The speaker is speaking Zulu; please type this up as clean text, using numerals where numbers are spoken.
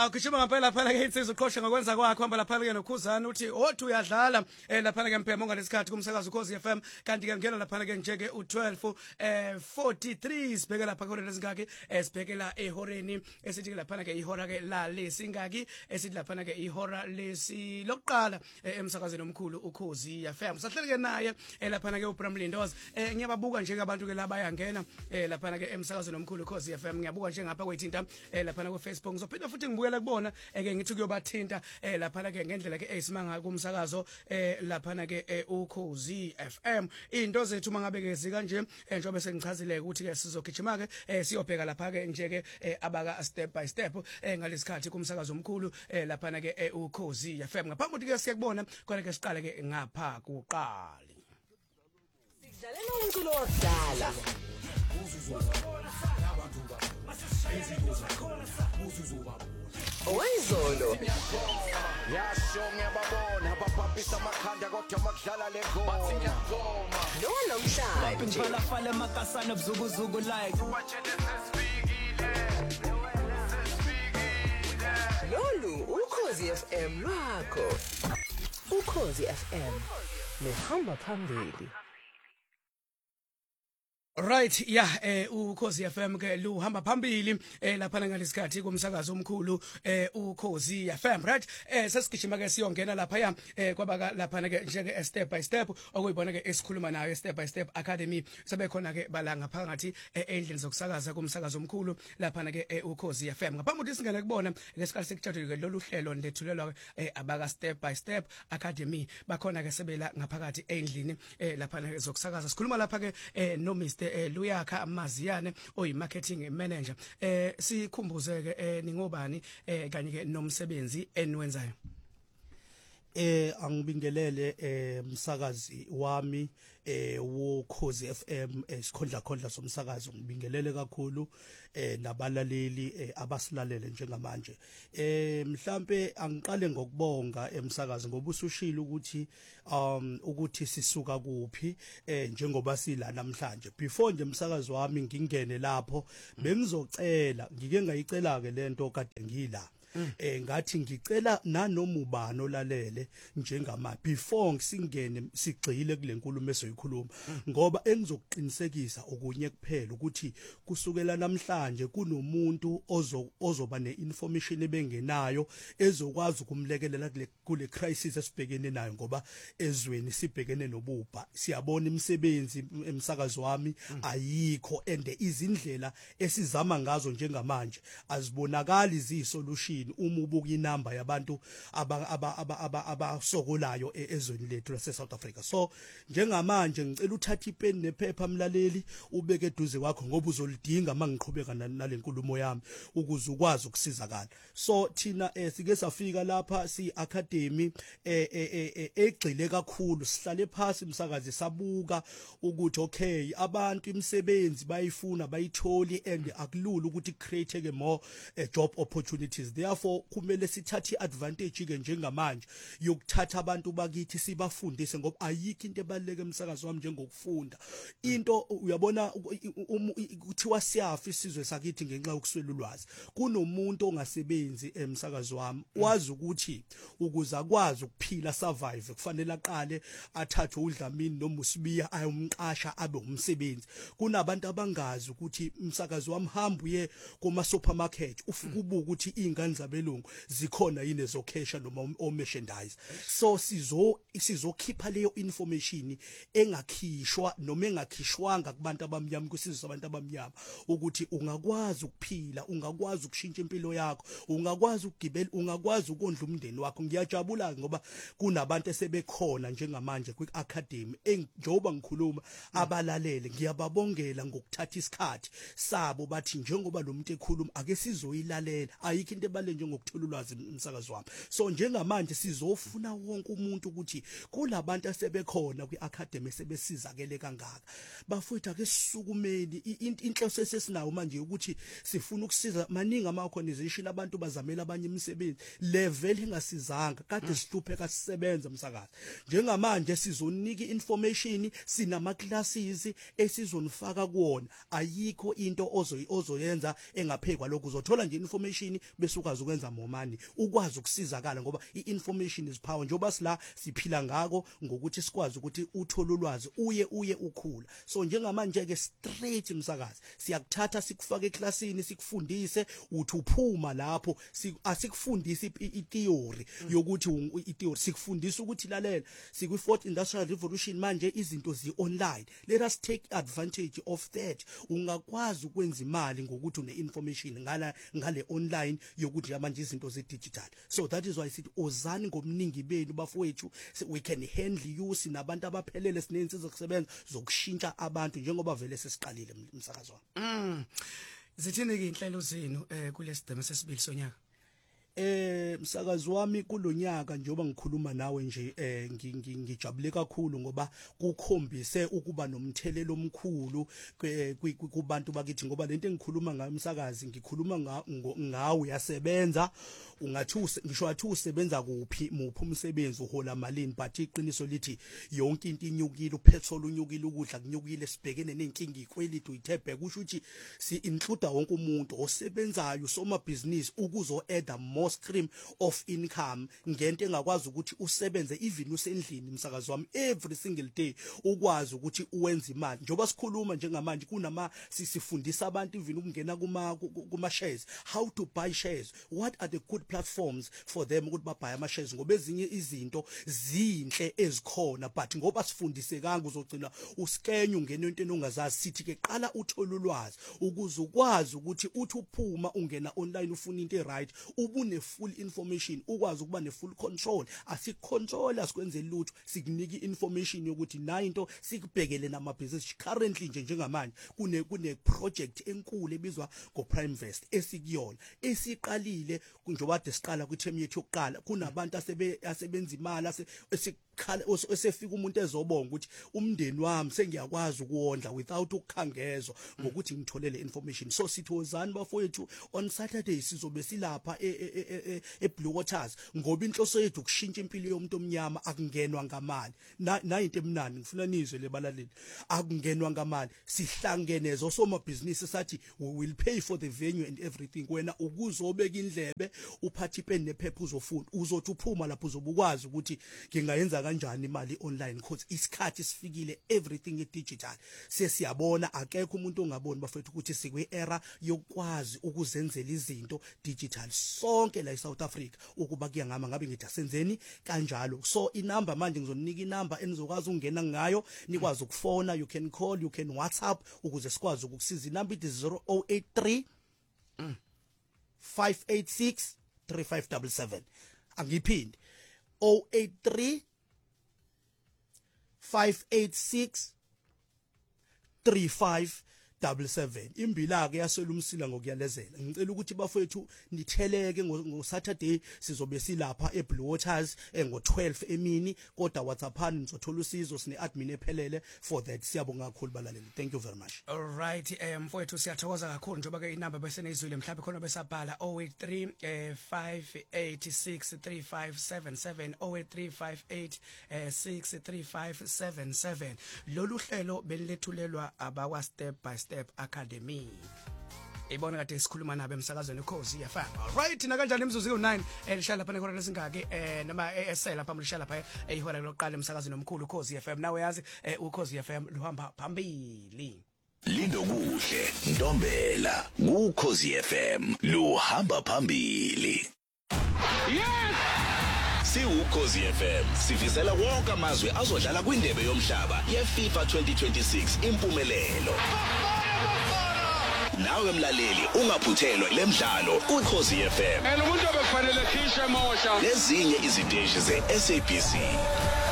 Ya kushima ngempela lapha ke insizwa uqoshe ngokwenza kwakho hamba lapha ke nokhuzana uthi othi uyadlala lapha ke mphemo ngalesikhathi kumsakazo Ukhozi FM kanti ke ngena lapha ke nje ke u12 43 sibheke lapha khona lezingaki sibhekela ehoreni esithi lapha ke ihora ke la lesingaki esithi lapha ke ihora lesi lokuqala emsakazweni omkhulu Ukhozi FM sahlele ke naye lapha ke uBram Lindoz ngiyababuka nje ke abantu ke la bayangena lapha ke emsakazweni omkhulu Ukhozi FM ngiyabuka nje ngapha kwethinta lapha ku Facebook ngizophinda futhi ngibukela kubona ngithi kuyobathinta lapha ke ngendlela ke esimanga kumsakazo lapha ke Ukhozi FM into zethu mangabe ke zikanje njengoba sengichazile ukuthi ke sizogijima ke siyobheka lapha ke nje ke abaka step by step ngalesikhathi kumsakazo omkhulu lapha ke Ukhozi FM ngaphambi ukuthi ke siyakubona khona ke siqale ke ngapha kuqali sidlalela umculo wakudala Owezolo yasho ngiyababona abaphaphisa amakhanda kodwa makudlala le ngoma bathi ngiyagoma lo mhlaba Impala fala emakasana buzukuzuku like lolu Ukhozi FM lwakho Ukhozi FM nehamba phambili. Right Ukhozi FM ke luhamba phambili lapha ngalesikhathi kumsakazo omkhulu Ukhozi FM right sesigijima ke siyongena lapha ya kwaba lapha ke nje step by step okuyibona ke esikhuluma nayo step by step academy sebekhona ke balanga phakathi endlini zokusakaza kumsakazo omkhulu lapha ke Ukhozi FM ngaphambi ukuthi singene kubona ngesikhathi sekuthathwe lolu hlelo lethulelwa abaka step by step academy bakhona ke sebela ngaphakathi endlini lapha ke zokusakaza sikhuluma lapha ke no Mr Luyakha Maziyane oyi marketing manager sikhumbuze ke ningobani kanye ke nomsebenzi enwenzayo angibingelele umsakazi wami woKhozi FM isikhondla somsakazo ngibingelele kakhulu nabalaleli abasilalele njengamanje mhlambe angiqale ngokubonga emsakazi ngoba usushila ukuthi sisuka kuphi njengoba sila namhlanje before nje umsakazi wami ngingene lapho bengizocela ngike ngayicela ke lento kade ngila ngathi ngicela nanoma ubani olalele njengama before singene sigcile kule nkulumo esoyikhuluma ngoba engizokuqinisekisa okunye kuphela ukuthi kusukela namhlanje kunomuntu ozoba neinformation ebengenayo ezokwazi ukumlekelela kule crisis esibhekene nayo ngoba ezweni sibhekene nobubha siyabona imisebenzi emsakazo wami ayikho ende izindlela esizama ngazo njengamanje azibonakali izisolution uma ubuka inamba yabantu abasokolayo ezweni lethu lase South Africa so njengamanje ngicela uthathe ipeni nephepha mlaleli ubeke eduze kwakho ngoba uzolidinga mangiqhubeka nalenkulumo yami ukuze ukwazi ukusizakala so thina sike safika lapha si academy egxile kakhulu sihlale phansi umsakazi sabuka ukuthi okay abantu imisebenzi bayifuna bayitholi and akulula ukuthi create ke more job opportunities therefore kumele sithathe advantage ke njengamanje yokuthatha abantu bakithi sibafundise ngoba ayikho into ebaleke emsakazo wami njengokufunda into uyabona kuthiwa siyafa isizwe sakithi ngenxa yokuswela ulwazi kunomuntu ongasebenzi emsakazo wami wazi ukuthi ukuze akwazi ukuphila survive kufanele aqale athathwe uDlamini noma uSibiya ayomqasha abe umsebenzi kunabantu abangazi ukuthi umsakazo wami hamba uye kuma supermarket ufika ubuka ukuthi ingane zabelungu zikhona yini ezokhesha noma omerchandise so sizokhipha leyo information engakhishwa noma engakhishwanga kubantu abamnyama kusizwe sabantu abamnyama ukuthi ungakwazi ukuphila ungakwazi ukushintsha impilo yakho ungakwazi ukugibela ungakwazi ukondla umndeni wakho ngiyajabula ngoba kunabantu esebekhona njengamanje kwiacademy njengoba ngikhuluma abalalele ngiyababongela ngokuthatha isikhathi sabo bathi njengoba lo muntu ekhuluma ake sizoyilalela ayikho into ebale njengokuthola ulwazi umsakazo wami so njengamanje sizofuna wonke umuntu ukuthi kulabantu asebekhona kwiacademy sebesizakele kangaka bafowethu ake sisukumeni inhloso esesinayo manje ukuthi sifuna ukusiza maningi ama organization abantu bazamela abanye imisebenzi level engasizanga kade sihlupheka sisebenza umsakazi njengamanje sizonika information sinama classes esizonifaka kuona ayikho into ozoyenza engaphekwa lokho uzothola nje information bese ukwazi ukwazi ukwenza more money, ukwazi ukusizakala ngoba i-information is power. Njoba sila siphila ngako ngokuthi sikwazi ukuthi uthole ulwazi uye ukhula. So njengamanje ke straight umsakazi siyakuthatha sikufake eklasini sikufundise uthi uphuma lapho asikufundisi i-theory yokuthi i-theory sikufundisa ukuthi lalela sikwi-4th industrial revolution manje izinto zi-online. Let us take advantage of that. Ungakwazi ukwenza imali ngokuthi une-information ngale online yokuthi manje izinto ze-digital. So that is why sithi ozani ngomningi benu bafowethu, we can handle you. Sinabantu abaphelele sinensiza zokusebenza zokushintsha abantu njengoba vele sesiqalile umsakazo wami. Zithini ke inhlelo zenu kulesideme sesibili sonyaka? Msakazi wami kulonyaka njengoba ngikhuluma nawe nje ngijabule kakhulu ngoba kukhombise ukuba nomthelelo omkhulu kubantu bakithi ngoba lento engikhuluma ngayo umsakazi ngikhuluma ngawe yasebenza. Ungathi ngisho athi usebenza kuphi muphi umsebenzi uhola malini, but iqiniso lithi yonke into inyukile, upetrol unyukile, ukudla kunyukile, sibhekene nenkinga ikweliti uyithebhe. Kusho ukuthi si include wonke umuntu osebenzayo soma business ukuzo add more stream of income ngento engakwazi ukuthi usebenze even usendlini umsakazi wami every single day ukwazi ukuthi uwenze imali. Njoba sikhuluma njengamanje kunama sifundisa abantu even ukungena kuma shares, how to buy shares, what are the good platforms for them ukuthi babuy ama shares ngoba ezinye izinto zinhle ezikhona, but ngoba sifundisekanga uzogcina uskenye ungena into enongazazi. Sithi ke qala uthola ulwazi ukuze ukwazi ukuthi uthi uphuma ungena online ufuna into eright ubune full information, ukwazi ukuba ne full control. Asicontrol asikwenze lutho, sikunika information yokuthi na into sikubhekele nama business currently njengamanje kune project enkulu ebizwa go Primevest esikuyona esiqalile njengoba siqala kwithemu yethu yokuqala. Kunabantu asebenza imali esefika umuntu ezobonga ukuthi umndeni wami sengiyakwazi ukuwondla without ukukhangezwa ngokuthi ngitholele information. So sithozani bafowethu on Saturday sizobe silapha eBlue Waters ngoba inhloso yethu ukushintsha impilo yomuntu omnyama. Akungenwa ngamali na into emnandi ngifuna nizwe lebalaleli, akungenwa ngamali. Sihlangene zosoma business sathi we will pay for the venue and everything. Wena ukuzobeka indlebe uphathe ipen nephepha uzofunda uzothi uphuma lapho uzobukwazi ukuthi ngingayenza kanjani imali online because isikhathi sifikile, everything is digital. Sesiyabona akekho umuntu ongaboni bafethu ukuthi sikwe era yokwazi ukuzenzela izinto digital sonke la eSouth Africa ukuba kuyangama ngabe ngithi asenzeni kanjalo. So inamba manje ngizonika inamba enizokwazi ukungena ngayo nikwazi ukufona, you can call, you can WhatsApp ukuze sikwazi ukukusiza. Inamba ithi 083 586 3577. Angiphindi 083 586 3577. Imbila ke yaswela umsila ngokuyalezela. Ngicela ukuthi bafowethu nitheleke ngo Saturday sizobe silapha eBlue Waters ngo12 emini, kodwa WhatsAppani nizothola usizo, sine admin ephelele for that. Siyabonga kakhulu balaleli. Thank you very much. All right, mfowethu siyathokoza kakhulu njengoba ke inamba bese neyizwile mhlawumbe khona besabhala 083 586 3577 083 586 3577. Lolu hlelo belilethulelwa abakwa Step by Step Academy. Ibona kade sikhuluma nabe emsakazweni Ukhozi FM. All right, na kanjani imizuzu ku9 lishala lapha nekhona lesingake noma esela lapha lishala lapha ehora lokuqala emsakazweni omkhulu Ukhozi FM. Nawe yazi Ukhozi FM luhamba phambili. Lilokuhle Ntombela kuKhozi FM luhamba phambili. Yes! Ukhozi FM sifisela wonke amazwe azodlala kwindebe yomhlaba yeFIFA 2026 impumelelo. Nawe mlaleli ungaphuthelwa lemidlalo kuKhozi FM. Umuntu obekufanele khishe emosha. Lezinye iziteshi zeSABC.